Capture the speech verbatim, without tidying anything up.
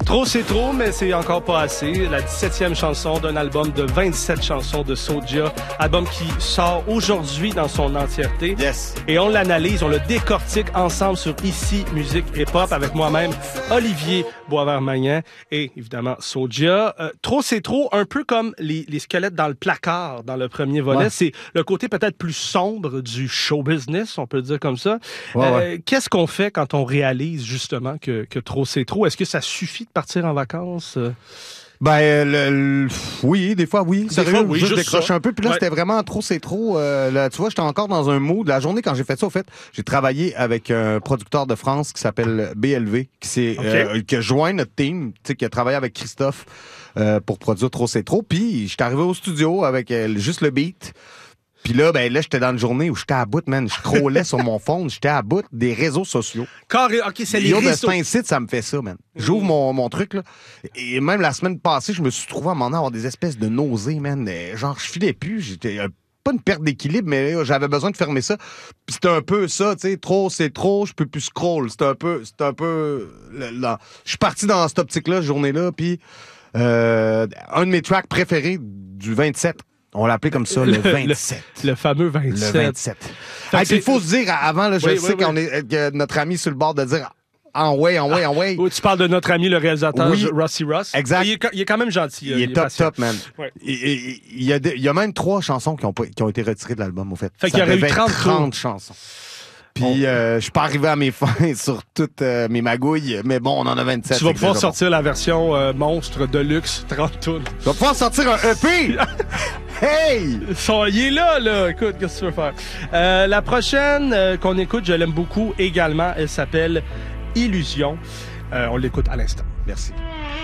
Trop, c'est trop, mais c'est encore pas assez. La dix-septième chanson d'un album de vingt-sept chansons de Soulja. Album qui sort aujourd'hui dans son entièreté. Yes. Et on l'analyse, on le décortique ensemble sur Ici Musique et Pop avec moi-même, Olivier Boisvert-Magnan et évidemment Soulja. Euh, trop, c'est trop, un peu comme les, les squelettes dans le placard dans le premier volet. Ouais. C'est le côté peut-être plus sombre du show business, on peut dire comme ça. Ouais, euh, ouais. Qu'est-ce qu'on fait quand on réalise justement que, que trop, c'est trop? Est-ce que ça suffit de partir en vacances? Ben, le, le, oui, des fois, oui. Des Sérieux, fois, oui, juste, juste décrocher ça. un peu. Puis là, Ouais. c'était vraiment trop, c'est trop. Euh, là, tu vois, j'étais encore dans un mood. La journée, quand j'ai fait ça, au fait, j'ai travaillé avec un producteur de France qui s'appelle B L V, qui, s'est, Okay. euh, qui a joint notre team, tu sais, qui a travaillé avec Christophe euh, pour produire Trop, c'est trop. Puis, j'étais arrivé au studio avec euh, juste le beat. Puis là, ben là, j'étais dans une journée où j'étais à bout, man. Je scrollais sur mon phone, j'étais à bout des réseaux sociaux. Carré, OK, c'est les Yo, de réseaux. site, ça me fait ça, man. J'ouvre mon, mon truc, là. Et même la semaine passée, je me suis trouvé à un moment donné à avoir des espèces de nausées, man. Genre, je filais plus. J'étais euh, pas une perte d'équilibre, mais là, j'avais besoin de fermer ça. Puis c'était un peu ça, tu sais. Trop, c'est trop, je peux plus scroll. C'était un peu. C'était un peu. Là. Je suis parti dans cette optique-là, cette journée-là. Puis euh, un de mes tracks préférés du vingt-sept. On l'appelait comme ça, le, le vingt-sept. Le, le fameux vingt-sept. Le vingt-sept. Hey, il faut se dire, avant, là, je oui, sais oui, qu'on oui. est que notre ami sur le bord de dire en way, en way, en way. Oh, tu parles de notre ami, le réalisateur Oui. Rusty Ross. Exact. Il est, il est quand même gentil. Il est top, patient. top, man. Ouais. Il, il- il y a de- il y a même trois chansons qui ont, pas- qui ont été retirées de l'album, au fait. Fait Ça qu'il y aurait eu devait être trente trente chansons. Puis, euh, je suis pas arrivé à mes fins sur toutes euh, mes magouilles, mais bon, on en a vingt-sept. Tu vas c'est pouvoir déjà sortir la version euh, monstre de luxe, trente tonnes. bon. Tu vas pouvoir sortir un E P! Hey! Son- Il est là, là. Écoute, qu'est-ce que tu veux faire? Euh, la prochaine euh, qu'on écoute, je l'aime beaucoup également. Elle s'appelle Illusion. Euh, on l'écoute à l'instant. Merci.